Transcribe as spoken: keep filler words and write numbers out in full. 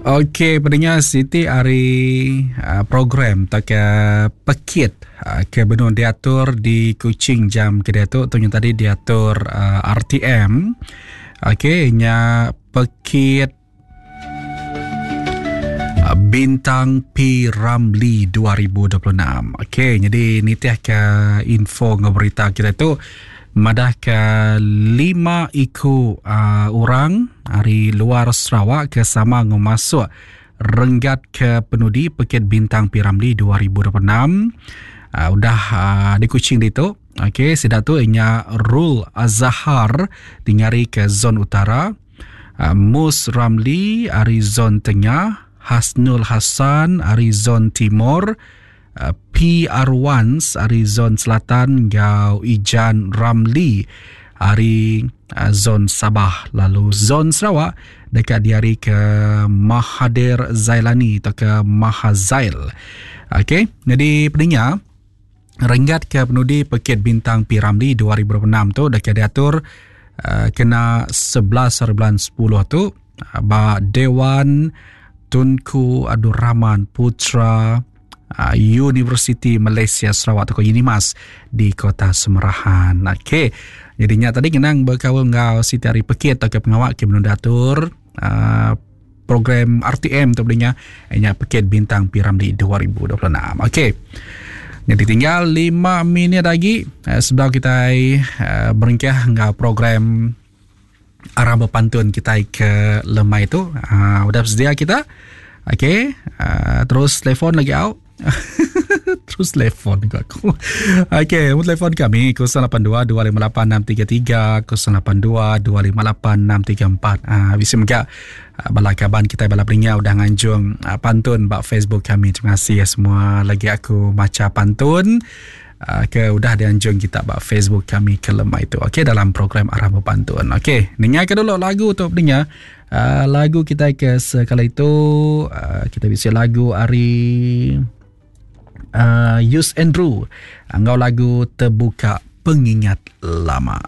Okey, pendengar Siti hari uh, program tak uh, pekit uh, ke benua diatur di Kuching jam ke diatur tu yang tadi diatur uh, R T M. Okey, nya pekit uh, Bintang P Ramlee dua ribu dua puluh enam. Okey, jadi ni teh ke info ngeberita kita tu madah ke lima iku uh, orang dari luar Sarawak ke sama memasuk renggat ke penudi Pekit Bintang P Ramlee dua ribu dua puluh enam. Uh, udah uh, di Kuching itu. Okey, sedang tu inya Rul Azhar tingari ke zon utara, uh, Mus Ramlee dari zon tengah, Hasnul Hassan dari zon timur, Uh, P. Arwans dari zon selatan, Gau Ijan Ramlee dari uh, zon Sabah. Lalu zon Sarawak dekat diari ke Mahathir Zailani atau ke Mahazail. Okey, jadi pendengar, renggat ke penudi Pekit Bintang P Ramlee dua ribu dua puluh enam tu dekat diatur uh, kena sebelas hari bulan sepuluh tu uh, ba Dewan Tunku Abdul Rahman Putra Uh, Universiti Malaysia Sarawak atau UNIMAS di Kota Semerahan. Okey, jadinya tadi kenang berkawal ngau Siti hari pekit atau pengawak ke menundatur uh, program R T M tu belinya hanya Pekit Bintang P Ramlee dua ribu dua puluh enam. Okey, jadi tinggal lima minit lagi uh, sebelum kita uh, beringkah ngau program arah berpantun kita ke lemah itu. Uh, udah sedia kita. Okey, uh, terus telefon lagi out. Terus telefon juga aku. Okey, nombor telefon kami kosong lapan dua dua lima lapan enam tiga tiga, kosong lapan dua dua lima lapan enam tiga empat. Ah, bisa megak uh, bala kaban kita bala beringa udah nganjung uh, pantun bak Facebook kami. Terima kasih ya semua lagi aku maca pantun. Uh, ke udah dianjung kita bak Facebook kami ke lemah itu. Okey, dalam program arah berpantun. Okey, dengarkan dulu lagu tu pendengar. Uh, lagu kita ke sekala itu uh, kita bisa lagu hari uh, Yus Andrew. Angau lagu Terbuka Pengingat Lama.